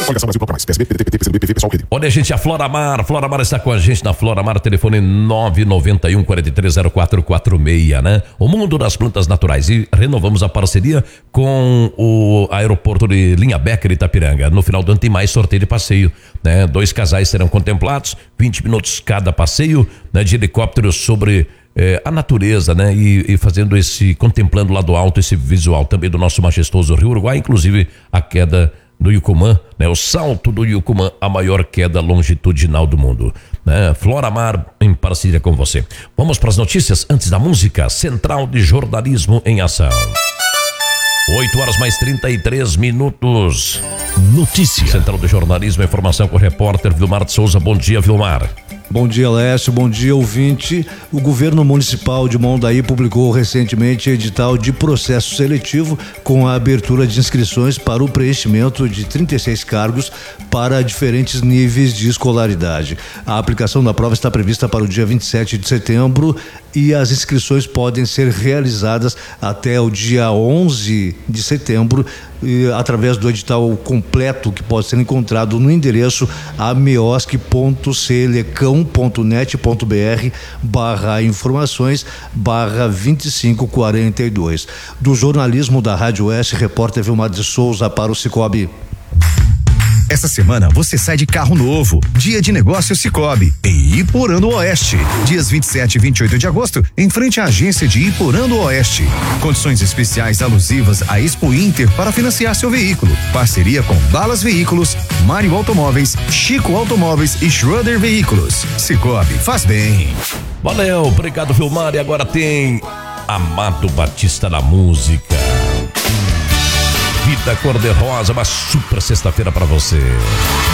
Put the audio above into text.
Coligação Brasil Bloco Mais, PSB, PDT, PCdoB, PV, PSOL, Rede. Olha, gente, a Floramar está com a gente na Floramar, telefone 991-430446, né? O mundo das plantas naturais. E renovamos a parceria com o aeroporto de Linha Becker, Itapiranga. No final do ano tem mais sorteio de passeio, né? 2 casais serão contemplados, 20 minutos cada passeio, né? De helicóptero sobre a natureza, né? E fazendo contemplando lá do alto esse visual também do nosso majestoso Rio Uruguai, inclusive a queda do Yucumã, né? O salto do Yucumã, a maior queda longitudinal do mundo, né? Floramar em parceria com você. Vamos para as notícias antes da música. Central de Jornalismo em Ação. 8h mais 33. Notícia. Central de Jornalismo e Informação com o repórter Vilmar de Souza. Bom dia, Vilmar. Bom dia, Lécio. Bom dia, ouvinte. O governo municipal de Mondaí publicou recentemente edital de processo seletivo com a abertura de inscrições para o preenchimento de 36 cargos para diferentes níveis de escolaridade. A aplicação da prova está prevista para o dia 27 de setembro e as inscrições podem ser realizadas até o dia 11 de setembro através do edital completo que pode ser encontrado no endereço ameosc.celecão.net.br/informações/2542. Do jornalismo da Rádio Oeste, repórter Vilmar de Souza para o Cicobi. Essa semana você sai de carro novo. Dia de negócio Cicobi, em Iporã do Oeste. Dias 27 e 28 de agosto, em frente à agência de Iporã do Oeste. Condições especiais alusivas à Expo Inter para financiar seu veículo. Parceria com Dallas Veículos, Mário Automóveis, Chico Automóveis e Schroeder Veículos. Cicobi, faz bem. Valeu, obrigado, Vilmar. E agora tem Amado Batista na música. Vida Cor-de-Rosa, uma super sexta-feira pra você.